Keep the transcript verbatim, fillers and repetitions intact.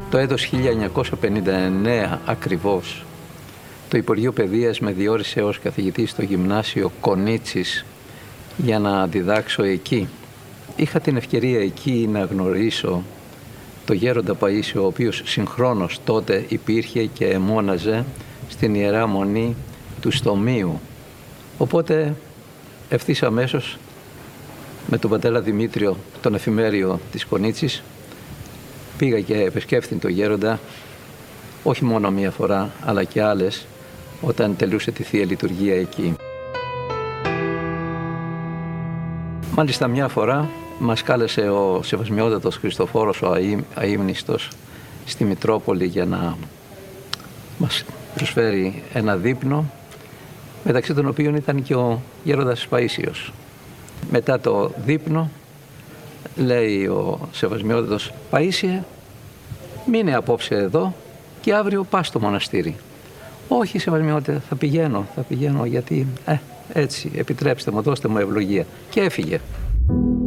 Το έτος χίλια εννιακόσια πενήντα εννέα ακριβώς, το Υπουργείο Παιδείας με διόρισε ως καθηγητή στο Γυμνάσιο Κονίτσης για να διδάξω εκεί. Είχα την ευκαιρία εκεί να γνωρίσω το γέροντα Παΐσιο, ο οποίος συγχρόνως τότε υπήρχε και εμώναζε στην Ιερά Μονή του Στομίου. Οπότε ευθύς αμέσως με τον πατέρα Δημήτριο, τον εφημέριο της Κονίτσης, πήγα και επισκέφθην τον γέροντα όχι μόνο μία φορά αλλά και άλλες όταν τελούσε τη Θεία Λειτουργία εκεί. Μάλιστα μια φορά μας κάλεσε ο Σεβασμιότατος Χριστοφόρος ο Αείμνηστος στη Μητρόπολη για να μας προσφέρει ένα δείπνο, μεταξύ των οποίων ήταν και ο γέροντας Παΐσιος. Μετά το δείπνο λέει ο Σεβασμιότατος: Παΐσιε, μείνε απόψε εδώ και αύριο πας στο μοναστήρι. Όχι, Σεβασμιότε, θα πηγαίνω, θα πηγαίνω γιατί ε, έτσι, επιτρέψτε μου, δώστε μου ευλογία. Και έφυγε.